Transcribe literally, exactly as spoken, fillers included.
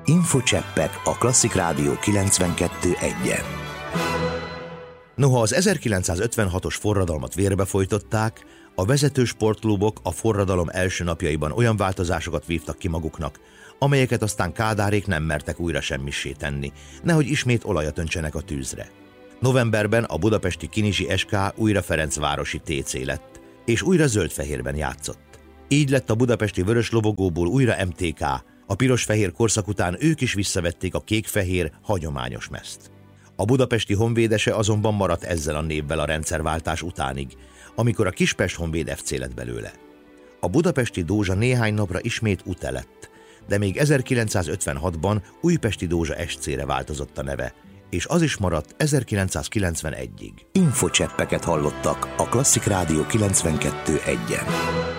Infocseppek a Klasszik Rádió kilencvenkettő egyen. Noha az ezerkilencszázötvenhatos forradalmat vérbefolytották, a vezető sportklubok a forradalom első napjaiban olyan változásokat vívtak ki maguknak, amelyeket aztán Kádárék nem mertek újra semmissé tenni, nehogy ismét olajat öntsenek a tűzre. Novemberben a budapesti Kinizsi es ká újra Ferencvárosi té cé lett, és újra zöld-fehérben játszott. Így lett a budapesti vörös lobogóból újra em té ká, a piros-fehér korszak után ők is visszavették a kék-fehér hagyományos mezt. A budapesti honvédese azonban maradt ezzel a névvel a rendszerváltás utánig, amikor a Kispest Honvéd ef cé lett belőle. A budapesti Dózsa néhány napra ismét Ute lett, de még ezerkilencszázötvenhatban Újpesti Dózsa es cére változott a neve, és az is maradt ezerkilencszázkilencvenegyig. Infocseppeket hallottak a Klasszik Rádió kilencvenkettő egyen.